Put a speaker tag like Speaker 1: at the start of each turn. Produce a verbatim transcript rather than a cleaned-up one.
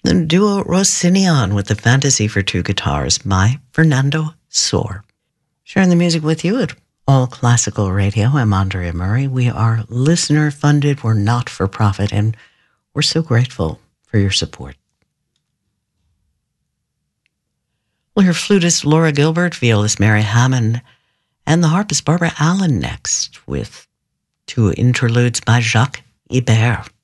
Speaker 1: The duo Rossinion with the Fantasy for Two Guitars by Fernando Sor. Sharing the music with you at All Classical Radio. I'm Andrea Murray. We are listener-funded. We're not-for-profit, and we're so grateful for your support. We'll hear flutist Laura Gilbert, violist Mary Hammond, and the harpist Barbara Allen next with two interludes by Jacques Ibert.